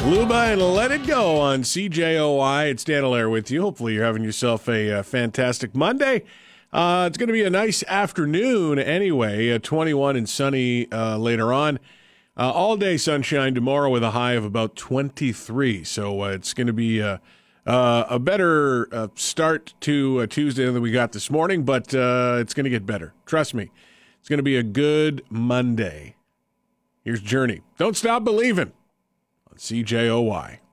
Luba and Let It Go on CJOI. It's Dan Allaire with you. Hopefully you're having yourself a fantastic Monday. It's going to be a nice afternoon anyway, 21 and sunny later on. All day sunshine tomorrow with a high of about 23. So it's going to be a better start to Tuesday than we got this morning, but it's going to get better. Trust me. It's going to be a good Monday. Here's Journey. Don't Stop Believing on CJOY.